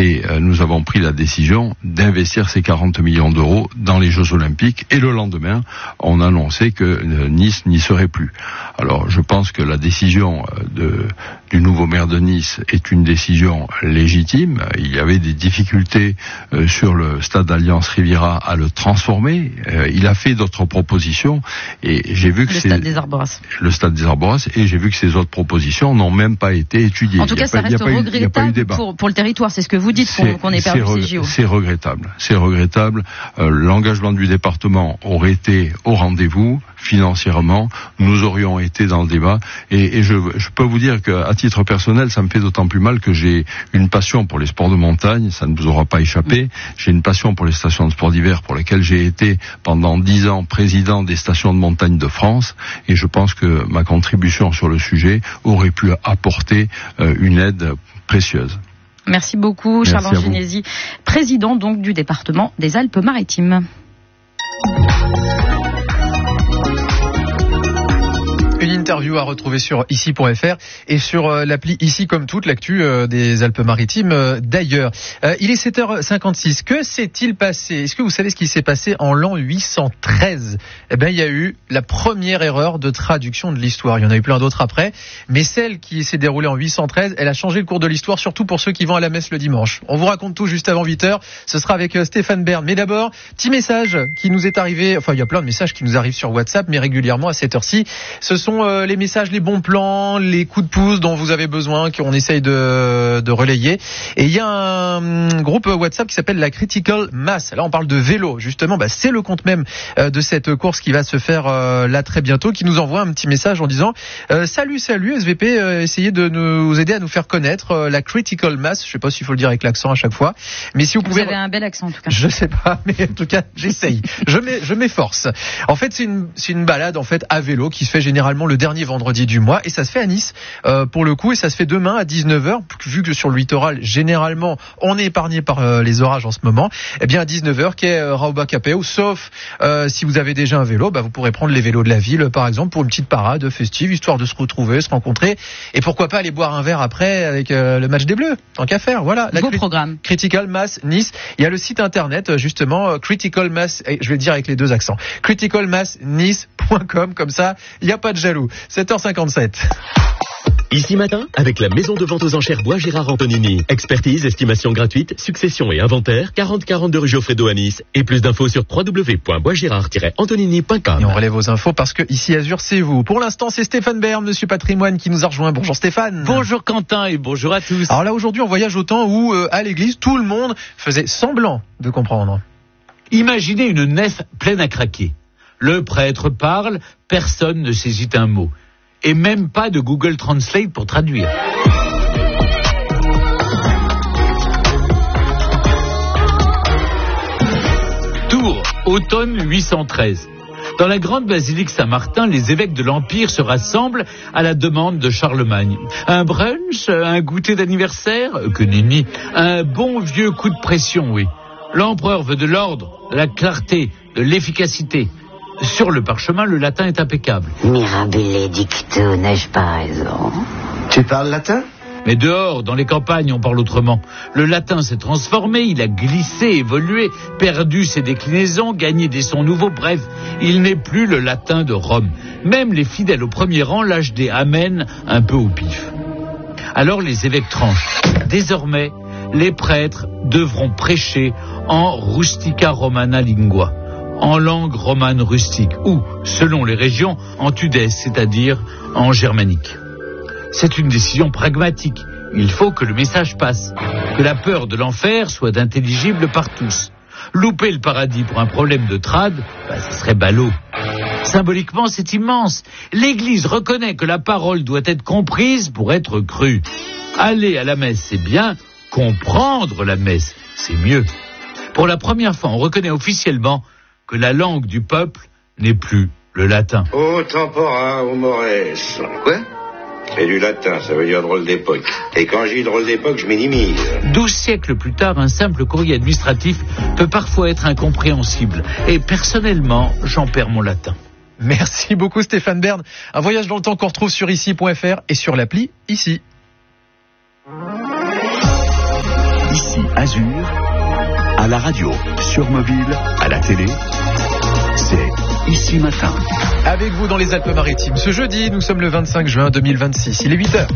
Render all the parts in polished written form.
et nous avons pris la décision d'investir ces 40 millions d'euros dans les Jeux Olympiques, et le lendemain, on a annoncé que Nice n'y serait plus. Alors, je pense que la décision du nouveau maire de Nice est une décision légitime. Il y avait des difficultés sur le stade Alliance Riviera à le transformer. Il a fait d'autres propositions, et j'ai vu que le stade des Arboras, et j'ai vu que ces autres propositions n'ont même pas été étudiées. En tout cas, ça reste regrettable pour le territoire. C'est ce que vous dites, qu'on ait perdu ces JO. C'est regrettable. L'engagement du département aurait été au rendez-vous financièrement. Nous aurions été dans le débat, et je peux vous dire qu'à titre personnel, ça me fait d'autant plus mal que j'ai une passion pour les sports de montagne. Ça ne vous aura pas échappé. J'ai une passion pour les stations de sport d'hiver, pour lesquelles j'ai été pendant 10 ans président des stations de montagne de France, et je pense que ma contribution sur le sujet aurait pu apporter une aide précieuse. Merci beaucoup, Charles Anginesi, président donc du département des Alpes-Maritimes. Une interview à retrouver sur ici.fr et sur l'appli Ici comme toute, l'actu des Alpes-Maritimes d'ailleurs. Il est 7h56. Que s'est-il passé ? Est-ce que vous savez ce qui s'est passé en l'an 813 ? Eh bien, il y a eu la première erreur de traduction de l'histoire. Il y en a eu plein d'autres après, mais celle qui s'est déroulée en 813, elle a changé le cours de l'histoire, surtout pour ceux qui vont à la messe le dimanche. On vous raconte tout juste avant 8h. Ce sera avec Stéphane Bern. Mais d'abord, petit message qui nous est arrivé. Enfin, il y a plein de messages qui nous arrivent sur WhatsApp, mais régulièrement à cette heure-ci. Ce sont les messages, les bons plans, les coups de pouce dont vous avez besoin, qu'on essaye de relayer. Et il y a un groupe WhatsApp qui s'appelle la Critical Mass. Là, on parle de vélo. Justement, c'est le compte même de cette course qui va se faire là très bientôt, qui nous envoie un petit message en disant salut SVP, essayez de nous aider à nous faire connaître la Critical Mass. Je sais pas s'il faut le dire avec l'accent à chaque fois, mais si vous pouvez. Vous avez un bel accent en tout cas. Je sais pas, mais en tout cas, j'essaye. Je m'efforce. En fait, c'est une balade en fait à vélo qui se fait généralement le dernier vendredi du mois, et ça se fait à Nice pour le coup, et ça se fait demain à 19h, vu que sur le littoral généralement on est épargné par les orages en ce moment. Eh bien à 19h, quai Raoba Capéo, sauf si vous avez déjà un vélo, vous pourrez prendre les vélos de la ville par exemple pour une petite parade festive, histoire de se retrouver, se rencontrer, et pourquoi pas aller boire un verre après avec le match des Bleus, tant qu'à faire. Voilà, beau programme. Critical Mass Nice. Il y a le site internet justement Critical Mass, je vais le dire avec les deux accents, criticalmassnice.com, comme ça il n'y a pas de jaloux. 7h57. Ici matin, avec la maison de vente aux enchères Bois Gérard Antonini. Expertise, estimation gratuite, succession et inventaire, 40-42 rue Geoffredo à Nice. Et plus d'infos sur www.boisgérard-antonini.com. Et on relève vos infos parce que ici Azur, c'est vous. Pour l'instant, c'est Stéphane Bern, Monsieur Patrimoine, qui nous a rejoint. Bonjour Stéphane. Bonjour Quentin et bonjour à tous. Alors là, aujourd'hui, on voyage au temps où, à l'église, tout le monde faisait semblant de comprendre. Imaginez une nef pleine à craquer. Le prêtre parle, personne ne saisit un mot. Et même pas de Google Translate pour traduire. Tours, automne 813. Dans la grande basilique Saint-Martin, les évêques de l'Empire se rassemblent à la demande de Charlemagne. Un brunch, un goûter d'anniversaire, que nenni, un bon vieux coup de pression, oui. L'empereur veut de l'ordre, de la clarté, de l'efficacité. Sur le parchemin, le latin est impeccable. Mirabile dicto, n'ai-je pas raison? Tu parles latin? Mais dehors, dans les campagnes, on parle autrement. Le latin s'est transformé, il a glissé, évolué, perdu ses déclinaisons, gagné des sons nouveaux, bref, il n'est plus le latin de Rome. Même les fidèles au premier rang lâchent des amens un peu au pif. Alors les évêques tranchent. Désormais, les prêtres devront prêcher en rustica romana lingua, en langue romane rustique, ou, selon les régions, en tudès, c'est-à-dire en germanique. C'est une décision pragmatique. Il faut que le message passe, que la peur de l'enfer soit intelligible par tous. Louper le paradis pour un problème de trad, ce serait ballot. Symboliquement, c'est immense. L'Église reconnaît que la parole doit être comprise pour être crue. Aller à la messe, c'est bien. Comprendre la messe, c'est mieux. Pour la première fois, on reconnaît officiellement que la langue du peuple n'est plus le latin. Ô tempora, ô mores. Quoi? C'est du latin, ça veut dire drôle d'époque. Et quand je dis drôle d'époque, je minimise. 12 siècles plus tard, un simple courrier administratif peut parfois être incompréhensible. Et personnellement, j'en perds mon latin. Merci beaucoup Stéphane Bern. Un voyage dans le temps qu'on retrouve sur ici.fr et sur l'appli Ici. Ici, d'Azur, à la radio, sur mobile, à la télé, c'est Ici Matin. Avec vous dans les Alpes-Maritimes. Ce jeudi, nous sommes le 25 juin 2026. Il est 8h.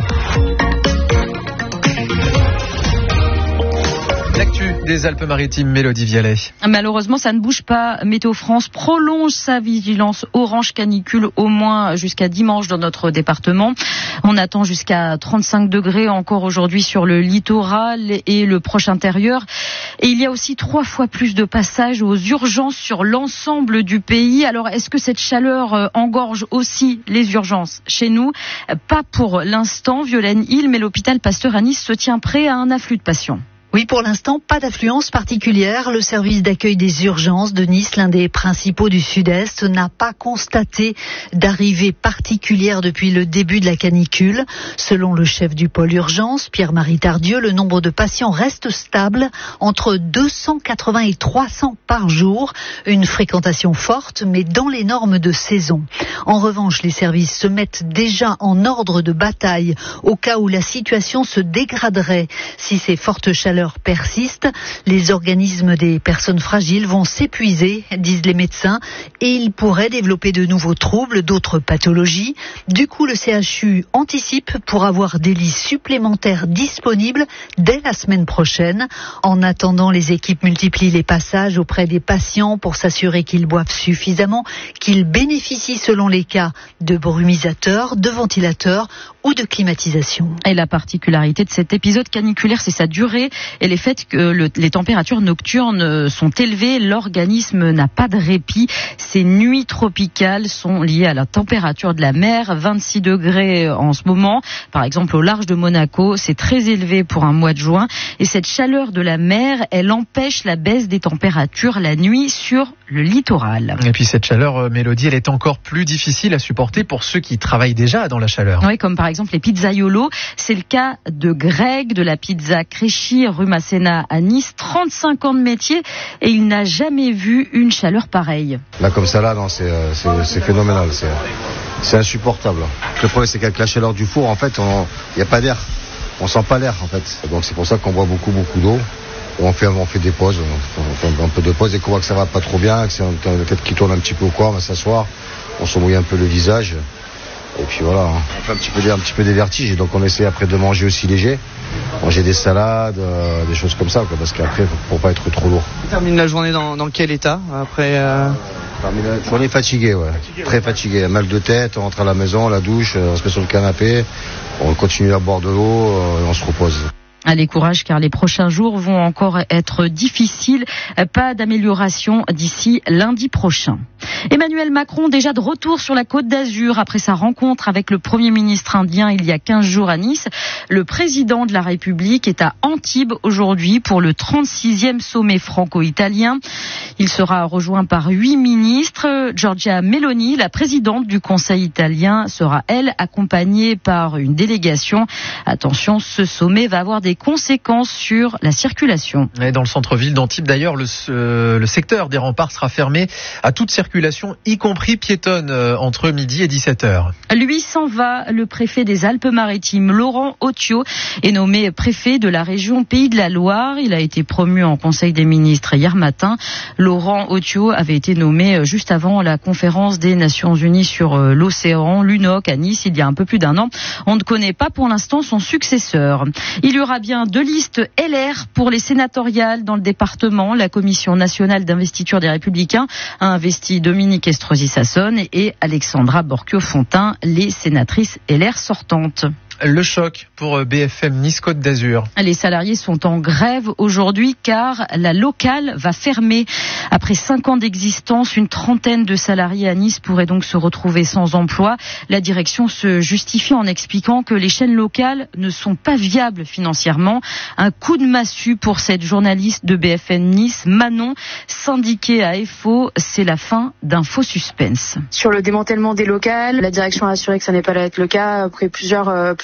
L'actu des Alpes-Maritimes, Mélodie Vialet. Malheureusement, ça ne bouge pas. Météo France prolonge sa vigilance orange canicule au moins jusqu'à dimanche dans notre département. On attend jusqu'à 35 degrés encore aujourd'hui sur le littoral et le proche intérieur. Et il y a aussi 3 fois plus de passages aux urgences sur l'ensemble du pays. Alors, est-ce que cette chaleur engorge aussi les urgences chez nous? Pas pour l'instant, Violaine Hill, mais l'hôpital Pasteur à Nice se tient prêt à un afflux de patients. Oui, pour l'instant, pas d'affluence particulière. Le service d'accueil des urgences de Nice, l'un des principaux du Sud-Est, n'a pas constaté d'arrivée particulière depuis le début de la canicule. Selon le chef du pôle urgence, Pierre-Marie Tardieu, le nombre de patients reste stable entre 280 et 300 par jour. Une fréquentation forte, mais dans les normes de saison. En revanche, les services se mettent déjà en ordre de bataille au cas où la situation se dégraderait. Si ces fortes chaleurs persistent, les organismes des personnes fragiles vont s'épuiser, disent les médecins, et ils pourraient développer de nouveaux troubles, d'autres pathologies. Du coup, le CHU anticipe pour avoir des lits supplémentaires disponibles dès la semaine prochaine. En attendant, les équipes multiplient les passages auprès des patients pour s'assurer qu'ils boivent suffisamment, qu'ils bénéficient selon les cas de brumisateurs, de ventilateurs ou de climatisation. Et la particularité de cet épisode caniculaire, c'est sa durée et les faits que les températures nocturnes sont élevées. L'organisme n'a pas de répit. Ces nuits tropicales sont liées à la température de la mer, 26 degrés en ce moment. Par exemple, au large de Monaco, c'est très élevé pour un mois de juin. Et cette chaleur de la mer, elle empêche la baisse des températures la nuit sur le littoral. Et puis cette chaleur, Mélodie, elle est encore plus difficile à supporter pour ceux qui travaillent déjà dans la chaleur. Oui, comme par exemple les pizzaiolos. C'est le cas de Greg de la pizza Créchy, rue Masséna à Nice. 35 ans de métier et il n'a jamais vu une chaleur pareille. Là, comme ça, là, non, c'est phénoménal. C'est insupportable. Le problème, c'est qu'avec la chaleur du four, en fait, il n'y a pas d'air. On sent pas l'air, en fait. Donc c'est pour ça qu'on boit beaucoup d'eau. On fait des pauses, on fait un peu de pause et qu'on voit que ça va pas trop bien, que c'est la tête qui tourne un petit peu au corps, on va s'asseoir, on se mouille un peu le visage. Et puis voilà, on fait un petit peu des vertiges et donc on essaie après de manger aussi léger, manger des salades, des choses comme ça, quoi, parce qu'après pour pas être trop lourd. On termine la journée dans quel état après On termine la journée fatigué, ouais. Très fatigué, mal de tête, on rentre à la maison, la douche, on se met sur le canapé, on continue à boire de l'eau et on se repose. Allez, courage, car les prochains jours vont encore être difficiles. Pas d'amélioration d'ici lundi prochain. Emmanuel Macron, déjà de retour sur la Côte d'Azur après sa rencontre avec le Premier ministre indien il y a 15 jours à Nice. Le président de la République est à Antibes aujourd'hui pour le 36e sommet franco-italien. Il sera rejoint par 8 ministres. Giorgia Meloni, la présidente du Conseil italien, sera, elle, accompagnée par une délégation. Attention, ce sommet va avoir des conséquences sur la circulation. Et dans le centre-ville d'Antibes, d'ailleurs, le secteur des remparts sera fermé à toute circulation, y compris piétonne, entre midi et 17h. Lui s'en va. Le préfet des Alpes-Maritimes, Laurent Otio, est nommé préfet de la région Pays de la Loire. Il a été promu en Conseil des ministres hier matin. Laurent Otio avait été nommé juste avant la conférence des Nations Unies sur l'océan, l'UNOC, à Nice, il y a un peu plus d'1 an. On ne connaît pas pour l'instant son successeur. Il y aura bien 2 listes LR pour les sénatoriales dans le département. La Commission nationale d'investiture des Républicains a investi Dominique Estrosi-Sassonne et Alexandra Borchio-Fontin, les sénatrices LR sortantes. Le choc pour BFM Nice-Côte d'Azur. Les salariés sont en grève aujourd'hui car la locale va fermer. Après 5 ans d'existence, une trentaine de salariés à Nice pourraient donc se retrouver sans emploi. La direction se justifie en expliquant que les chaînes locales ne sont pas viables financièrement. Un coup de massue pour cette journaliste de BFM Nice, Manon, syndiquée à FO. C'est la fin d'un faux suspense. Sur le démantèlement des locales, la direction a assuré que ça n'est pas là être le cas après plusieurs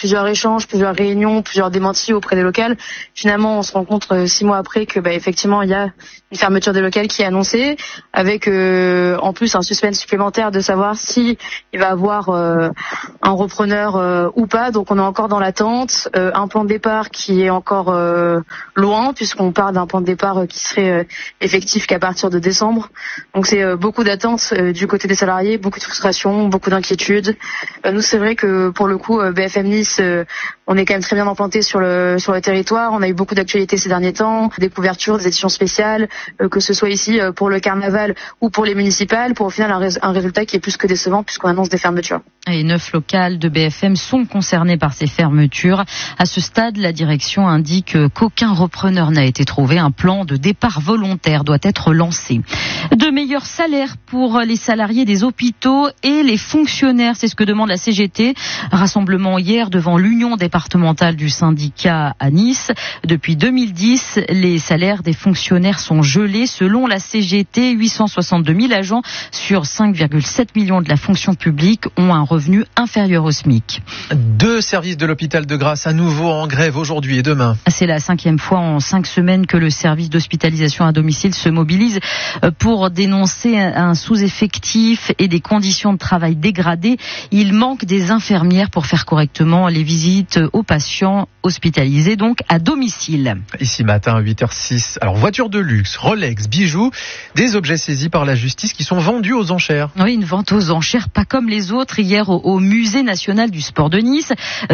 plusieurs échanges, plusieurs réunions, plusieurs démentis auprès des locales. Finalement, on se rend compte 6 mois après que effectivement, il y a une fermeture des locales qui est annoncée, avec en plus un suspense supplémentaire de savoir si il va avoir un repreneur ou pas. Donc on est encore dans l'attente. Un plan de départ qui est encore loin, puisqu'on part d'un plan de départ qui serait effectif qu'à partir de décembre. Donc c'est beaucoup d'attentes du côté des salariés, beaucoup de frustration, beaucoup d'inquiétude. Nous, c'est vrai que pour le coup, BFM Nice, on est quand même très bien implanté sur le territoire. On a eu beaucoup d'actualités ces derniers temps, des couvertures, des éditions spéciales, que ce soit ici pour le carnaval ou pour les municipales, pour au final un résultat qui est plus que décevant puisqu'on annonce des fermetures. Et 9 locales de BFM sont concernées par ces fermetures. À ce stade, la direction indique qu'aucun repreneur n'a été trouvé. Un plan de départ volontaire doit être lancé. De meilleurs salaires pour les salariés des hôpitaux et les fonctionnaires, c'est ce que demande la CGT. Rassemblement hier devant l'union départementale du syndicat à Nice. Depuis 2010, les salaires des fonctionnaires sont gelés. Selon la CGT, 862 000 agents sur 5,7 millions de la fonction publique ont un revenu inférieur au SMIC. 2 services de l'hôpital de Grasse à nouveau en grève aujourd'hui et demain. C'est la 5e fois en 5 semaines que le service d'hospitalisation à domicile se mobilise pour dénoncer un sous-effectif et des conditions de travail dégradées. Il manque des infirmières pour faire correctement les visites aux patients hospitalisés, donc à domicile. Ici matin à 8h06. Alors voiture de luxe, Rolex, bijoux, des objets saisis par la justice qui sont vendus aux enchères. Oui, une vente aux enchères pas comme les autres hier au Musée national du sport de Nice.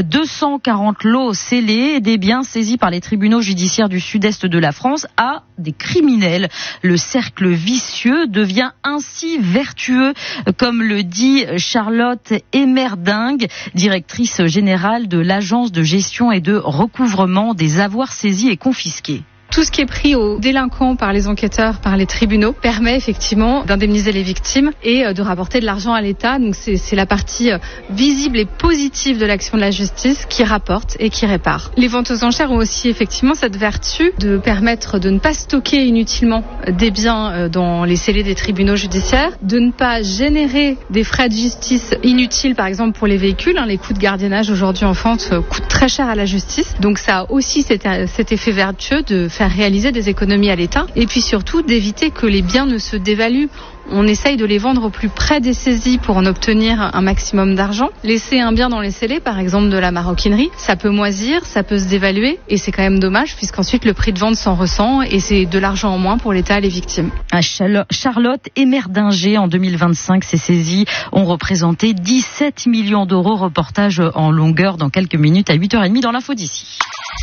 240 lots scellés et des biens saisis par les tribunaux judiciaires du sud-est de la France à des criminels. Le cercle vicieux devient ainsi vertueux, comme le dit Charlotte Emerdingue, directrice générale de l'agence de gestion et de recouvrement des avoirs saisis et confisqués. Tout ce qui est pris aux délinquants par les enquêteurs, par les tribunaux, permet effectivement d'indemniser les victimes et de rapporter de l'argent à l'État. Donc c'est la partie visible et positive de l'action de la justice qui rapporte et qui répare. Les ventes aux enchères ont aussi effectivement cette vertu de permettre de ne pas stocker inutilement des biens dans les scellés des tribunaux judiciaires, de ne pas générer des frais de justice inutiles, par exemple pour les véhicules. Les coûts de gardiennage aujourd'hui en France coûtent très cher à la justice. Donc ça a aussi cet effet vertueux de faire réaliser des économies à l'État et puis surtout d'éviter que les biens ne se dévaluent. On essaye de les vendre au plus près des saisies pour en obtenir un maximum d'argent. Laisser un bien dans les scellés, par exemple de la maroquinerie, ça peut moisir, ça peut se dévaluer et c'est quand même dommage puisqu'ensuite le prix de vente s'en ressent et c'est de l'argent en moins pour l'État et les victimes. À Charlotte Emerdingue, en 2025, ces saisies ont représenté 17 millions d'euros. Reportage en longueur dans quelques minutes à 8h30 dans l'info d'ici.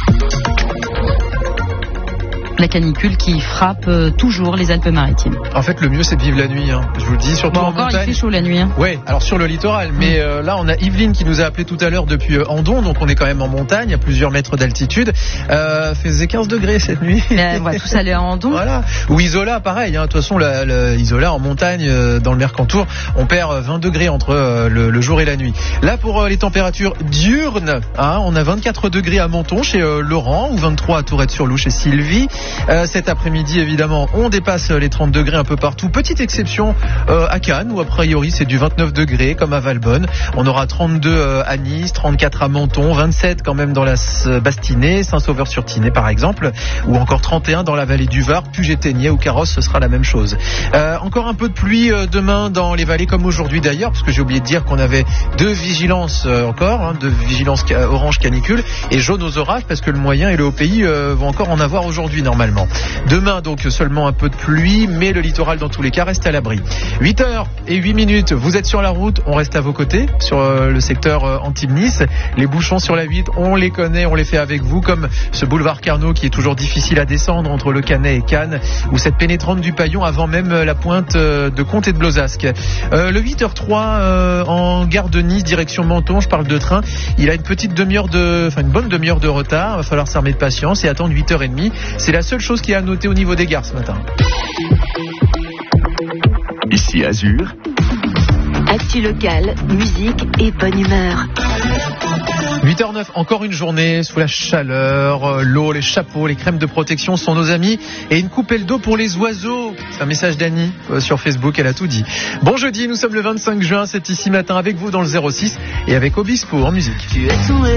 La canicule qui frappe toujours les Alpes-Maritimes. En fait, le mieux, c'est de vivre la nuit. Je vous le dis, surtout en encore, montagne. Il fait chaud la nuit. Ouais, alors sur le littoral. Mais là, on a Yveline qui nous a appelé tout à l'heure depuis Andon. Donc, on est quand même en montagne, à plusieurs mètres d'altitude. Faisait 15 degrés cette nuit. Mais on va tous aller à Andon. Voilà. Ou Isola, pareil. De toute façon, Isola en montagne, dans le Mercantour, on perd 20 degrés entre le jour et la nuit. Là, pour les températures diurnes, on a 24 degrés à Menton chez Laurent, ou 23 à Tourette-sur-Loup chez Sylvie. Cet après-midi, évidemment, on dépasse les 30 degrés un peu partout. Petite exception à Cannes, où a priori c'est du 29 degrés, comme à Valbonne. On aura 32 à Nice, 34 à Menton, 27 quand même dans la Bastinée, Saint-Sauveur-sur-Tinée par exemple, ou encore 31 dans la vallée du Var, Puget-Théniers ou Carrosse, ce sera la même chose. Encore un peu de pluie demain dans les vallées comme aujourd'hui d'ailleurs, parce que j'ai oublié de dire qu'on avait 2 vigilances encore, 2 vigilances orange canicule et jaune aux orages, parce que le Moyen et le Haut-Pays vont encore en avoir aujourd'hui normalement. Demain donc seulement un peu de pluie, mais le littoral dans tous les cas reste à l'abri. 8h08, vous êtes sur la route, on reste à vos côtés sur le secteur Antibes-Nice. Les bouchons sur la 8, on les connaît, on les fait avec vous, comme ce boulevard Carnot qui est toujours difficile à descendre entre le Canet et Cannes, ou cette pénétrante du Paillon avant même la pointe de Comte et de Blozasque. Le 8h03 en gare de Nice, direction Menton, je parle de train, il a une bonne demi-heure de retard, il va falloir s'armer de patience et attendre 8h30. C'est la seule chose qui est à noter au niveau des gares ce matin. Ici Azur. Actu locale, musique et bonne humeur. 8h09, encore une journée sous la chaleur, l'eau, les chapeaux, les crèmes de protection sont nos amis et une coupelle d'eau pour les oiseaux. C'est un message d'Annie sur Facebook, elle a tout dit. Bon jeudi, nous sommes le 25 juin, c'est ici matin avec vous dans le 06 et avec Obispo en musique.